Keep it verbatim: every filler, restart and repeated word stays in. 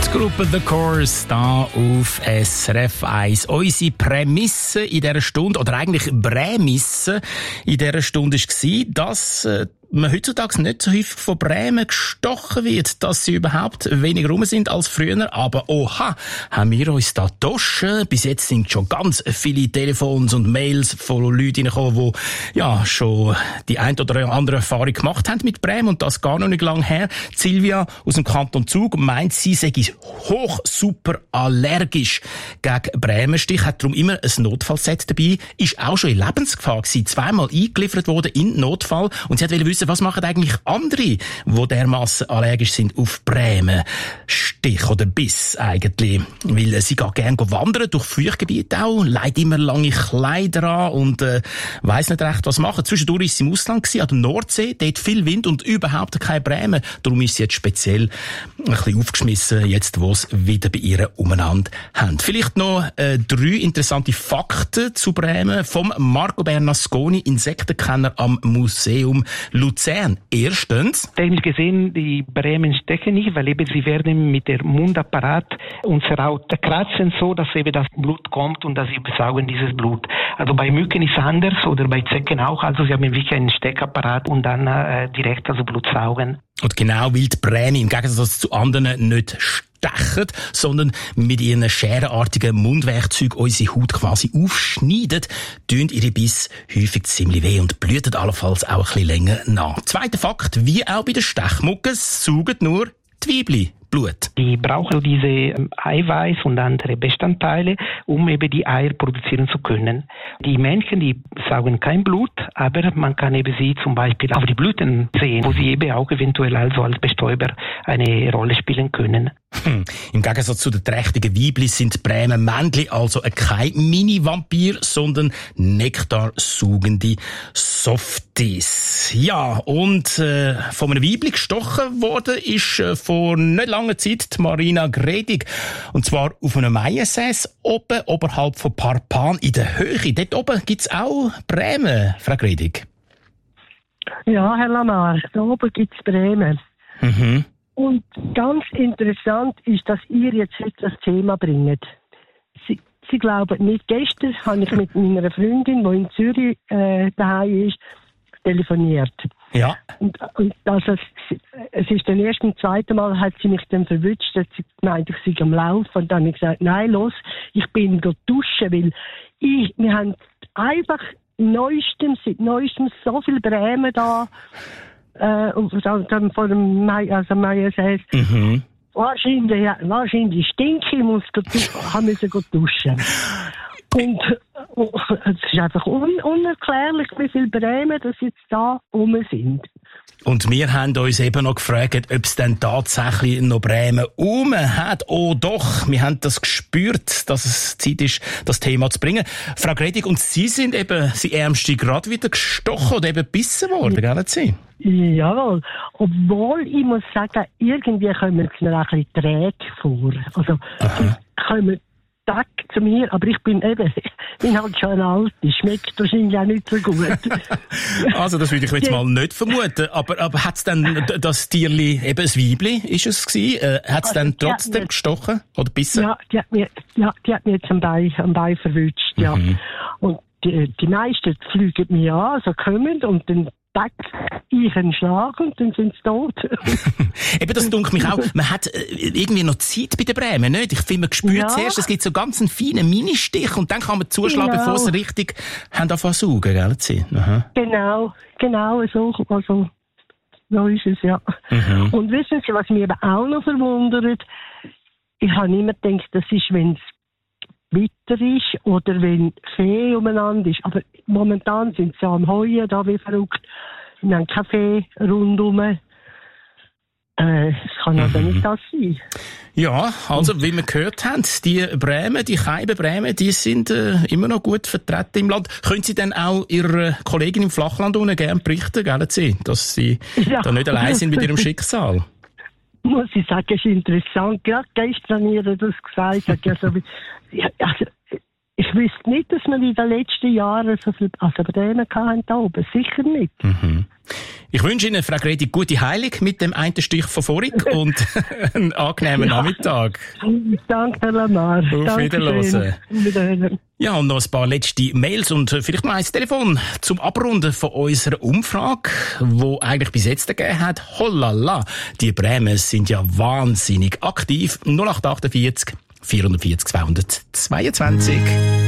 Die Gruppe The Course da auf S R F eins. Unsere Prämisse in dieser Stunde, oder eigentlich Prämisse in dieser Stunde war, dass äh, man heutzutage nicht so häufig von Bremen gestochen wird, dass sie überhaupt weniger rum sind als früher. Aber oha, haben wir uns da getauscht. Bis jetzt sind schon ganz viele Telefons und Mails von Leuten reingekommen, die ja schon die ein oder andere Erfahrung gemacht haben mit Bremen und das gar noch nicht lange her. Silvia aus dem Kanton Zug meint, sie sei hoch super allergisch gegen Bremenstich, hat darum immer ein Notfallset dabei, ist auch schon in Lebensgefahr gewesen, zweimal eingeliefert worden in Notfall und sie hat wissen, was machen eigentlich andere, die dermassen allergisch sind auf Bremenstich oder Biss eigentlich. Weil sie geht gerne wandern durch Feuchtgebiete auch, legt immer lange Kleider an und äh, weiss nicht recht, was machen. Zwischendurch ist sie im Ausland gewesen, an der Nordsee, dort viel Wind und überhaupt keine Bremen. Darum ist sie jetzt speziell ein bisschen aufgeschmissen, jetzt wo es wieder bei ihr umeinander haben. Vielleicht noch äh, drei interessante Fakten zu Bremen vom Marco Bernasconi, Insektenkenner am Museum Luzern. Erstens. Technisch gesehen, die Bremen stechen nicht, weil eben sie werden mit dem Mundapparat unsere Haut kratzen, so dass eben das Blut kommt und dass sie besaugen dieses Blut. Also bei Mücken ist es anders oder bei Zecken auch. Also sie haben wirklich einen Steckapparat und dann äh, direkt also Blut saugen. Und genau, weil die Bremen im Gegensatz zu anderen nicht stechen, sondern mit ihren scherenartigen Mundwerkzeugen unsere Haut quasi aufschneiden, tun ihre Biss häufig ziemlich weh und blüten allenfalls auch ein bisschen länger nach. Zweiter Fakt, wie auch bei den Stechmucken, saugen nur die Weibli Blut. Die brauchen diese Eiweiß und andere Bestandteile, um eben die Eier produzieren zu können. Die Männchen, die saugen kein Blut, aber man kann eben sie zum Beispiel auf die Blüten sehen, wo sie eben auch eventuell also als Bestäuber eine Rolle spielen können. Hm. Im Gegensatz zu den trächtigen Weibli sind Bremen Männli also kein Mini-Vampir, sondern nektarsaugende Softies. Ja, und äh, von einem Weibli gestochen worden ist äh, vor nicht langer Zeit die Marina Gredig. Und zwar auf einem Maiensäß oben, oberhalb von Parpan in der Höhe. Dort oben gibt es auch Bremen, Frau Gredig. Ja, Herr Lamar, da oben gibt es Bremen. Mhm. Und ganz interessant ist, dass ihr jetzt heute das Thema bringt. Sie, Sie glauben nicht, gestern habe ich mit meiner Freundin, die in Zürich äh, daheim ist, telefoniert. Ja. Und, und also, es ist dann erst im zweiten Mal, hat sie mich dann verwünscht, dass sie gemeint, ich sei am Laufen. Und dann habe ich gesagt, nein, los, ich bin dort duschen, weil ich, wir haben einfach neuestem, seit neuestem so viel Bremen da. Äh, und dann vor dem Mai, also Mai heißt, mhm. wahrscheinlich, ja, wahrscheinlich stinke ich, muss haben müssen duschen. Und uh, es ist einfach un- unerklärlich, wie viele Bremen das jetzt da rum sind. Und wir haben uns eben noch gefragt, ob es denn tatsächlich noch Bremen rum hat. Oh doch, wir haben das gespürt, dass es Zeit ist, das Thema zu bringen. Frau Gredig, und Sie sind eben, Sie Ärmste, gerade wieder gestochen oder eben gebissen worden, gell Sie? Jawohl. Obwohl, ich muss sagen, irgendwie kommen es mir ein bisschen träge vor. Also, kommen Tag zu mir, aber ich bin eben, ich bin halt schon alt, die schmeckt wahrscheinlich auch nicht so gut. Also das würde ich jetzt mal nicht vermuten, aber, aber hat es dann das Tierli, eben ein Weibli ist es gewesen, äh, hat es also, dann trotzdem mir, gestochen oder bissen? Ja, die hat mir, ja, die hat mir jetzt am Bein, am Bein verwünscht, ja. Mhm. Und die, die meisten fliegen mir an, so kommen und dann tack, ich einen Schlag und dann sind sie tot. Eben, das dunkelt mich auch. Man hat äh, irgendwie noch Zeit bei den Bremen, nicht? Ich finde, man spürt ja. zuerst, es gibt so ganz einen feinen Ministich und dann kann man zuschlagen, genau. bevor sie richtig haben angefangen zu saugen, gell? Aha. Genau, genau so, also, so ist es, ja. Mhm. Und wissen Sie, was mich eben auch noch verwundert? Ich habe immer gedacht, das ist, wenn es Witter ist oder wenn Fee umeinander ist. Aber momentan sind sie am Heuen, da wie verrückt. Wir haben kein Fee rundum. Äh, das kann also mhm. nicht das sein. Ja, also wie wir gehört haben, die Bremen, die Keiben Bremen, die sind äh, immer noch gut vertreten im Land. Können Sie denn auch Ihrer Kollegin im Flachland unten gerne berichten, gell, Sie, dass Sie ja. da nicht allein sind mit Ihrem Schicksal? Muss ich sagen, ist interessant. Gerade gestern hat ihr das gesagt. Also, ja, also, Ich wüsste nicht, dass wir in den letzten Jahren so viele also Bremen hatten da oben. Sicher nicht. Mhm. Ich wünsche Ihnen, Frau Gredi, gute Heilung mit dem einen Stich von vorhin und einen angenehmen ja. Nachmittag. Danke, Herr Lamar. Auf Wiederhören. Ja, und noch ein paar letzte Mails und vielleicht noch ein Telefon zum Abrunden von unserer Umfrage, wo eigentlich bis jetzt gegeben hat. Hollala, die Bremen sind ja wahnsinnig aktiv. null acht achtundvierzig vierundvierzig zweihundertzweiundzwanzig